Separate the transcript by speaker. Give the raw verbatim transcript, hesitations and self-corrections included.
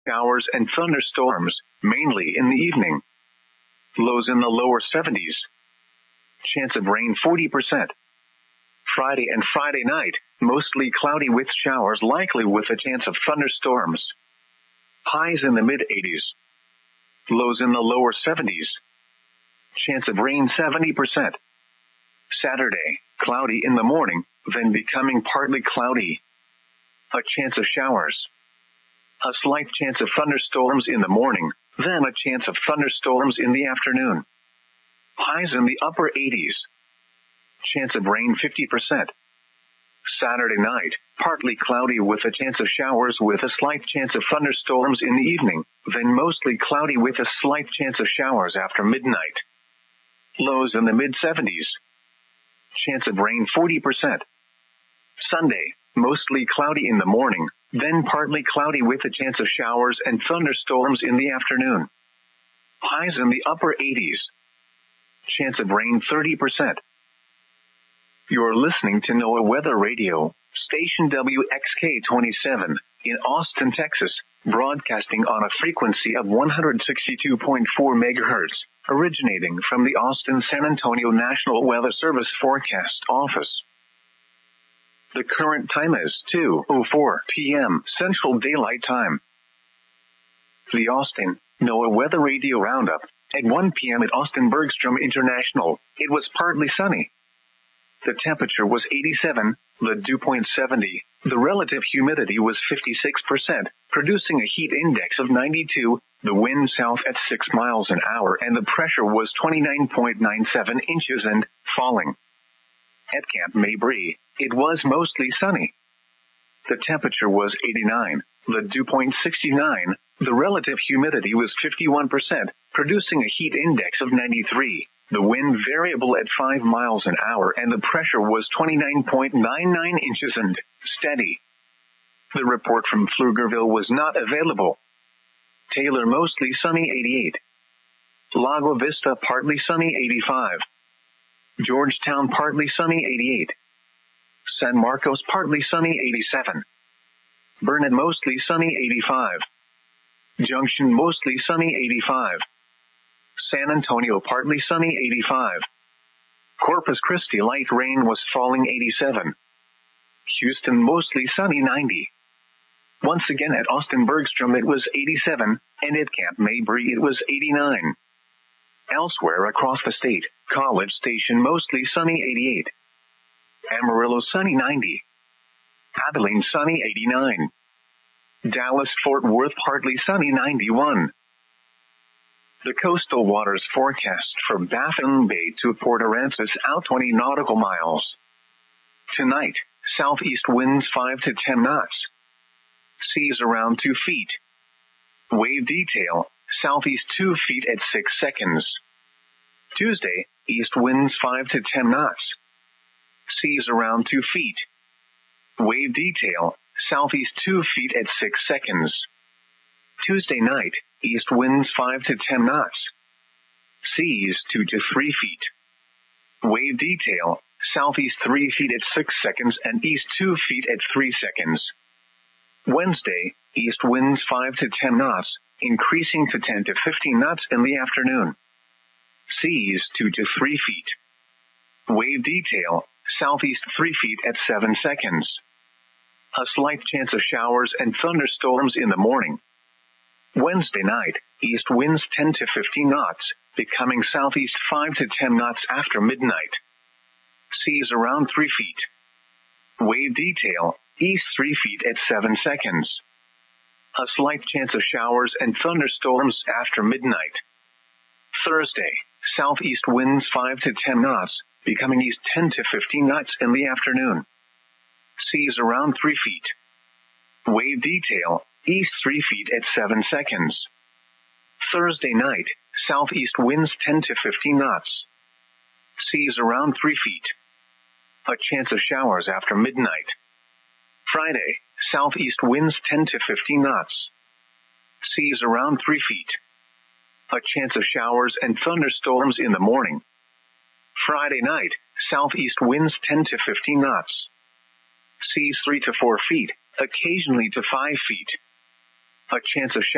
Speaker 1: Showers and thunderstorms, mainly in the evening. Lows in the lower seventies. Chance of rain forty percent. Friday and Friday night, mostly cloudy with showers likely with a chance of thunderstorms. Highs in the mid-eighties. Lows in the lower seventies. Chance of rain seventy percent. Saturday, cloudy in the morning, then becoming partly cloudy. A chance of showers. A slight chance of thunderstorms in the morning, then a chance of thunderstorms in the afternoon. Highs in the upper eighties. Chance of rain fifty percent. Saturday night, partly cloudy with a chance of showers with a slight chance of thunderstorms in the evening, then mostly cloudy with a slight chance of showers after midnight. Lows in the mid-seventies. Chance of rain forty percent. Sunday, mostly cloudy in the morning, then partly cloudy with a chance of showers and thunderstorms in the afternoon. Highs in the upper eighties. Chance of rain thirty percent. You're listening to NOAA Weather Radio, station W X K twenty-seven, in Austin, Texas, broadcasting on a frequency of one hundred sixty-two point four megahertz, originating from the Austin-San Antonio National Weather Service Forecast Office. The current time is two oh four p.m. Central Daylight Time. The Austin NOAA Weather Radio Roundup. At one p.m. at Austin Bergstrom International, it was partly sunny. The temperature was eighty-seven, the dew point seventy, the relative humidity was fifty-six percent, producing a heat index of ninety-two, the wind south at six miles an hour, and the pressure was twenty-nine point nine seven inches and falling. At Camp Mabry, it was mostly sunny. The temperature was eighty-nine, the dew point sixty-nine, the relative humidity was fifty-one percent, producing a heat index of ninety-three, the wind variable at five miles an hour, and the pressure was twenty-nine point nine nine inches and steady. The report from Pflugerville was not available. Taylor mostly sunny eighty-eight. Lago Vista partly sunny eighty-five. Georgetown partly sunny eighty-eight. San Marcos partly sunny eighty-seven. Burnet mostly sunny eighty-five. Junction mostly sunny eighty-five. San Antonio partly sunny eighty-five. Corpus Christi light rain was falling eighty-seven. Houston mostly sunny ninety. Once again at Austin Bergstrom it was eighty-seven, and at Camp Mabry it was eighty-nine. Elsewhere across the state, College Station mostly sunny eighty-eight. Amarillo sunny ninety. Abilene sunny eighty-nine. Dallas-Fort Worth partly sunny ninety-one. The coastal waters forecast from Baffin Bay to Port Aransas out twenty nautical miles. Tonight, southeast winds five to ten knots. Seas around two feet. Wave detail, southeast two feet at six seconds. Tuesday, east winds five to ten knots. Seas around two feet. Wave detail, southeast two feet at six seconds. Tuesday night, east winds five to ten knots. Seas two to three feet. Wave detail, southeast three feet at six seconds and east two feet at three seconds. Wednesday, east winds five to ten knots, increasing to ten to fifteen knots in the afternoon. Seas two to three feet. Wave detail, southeast three feet at seven seconds. A slight chance of showers and thunderstorms in the morning. Wednesday night, east winds ten to fifteen knots, becoming southeast five to ten knots after midnight. Seas around three feet. Wave detail, east three feet at seven seconds. A slight chance of showers and thunderstorms after midnight. Thursday, southeast winds five to ten knots, becoming east ten to fifteen knots in the afternoon. Seas around three feet. Wave detail, east three feet at seven seconds. Thursday night, southeast winds ten to fifteen knots. Seas around three feet. A chance of showers after midnight. Friday, southeast winds ten to fifteen knots. Seas around three feet. A chance of showers and thunderstorms in the morning. Friday night, southeast winds ten to fifteen knots. Seas three to four feet, occasionally to five feet. A chance of showers.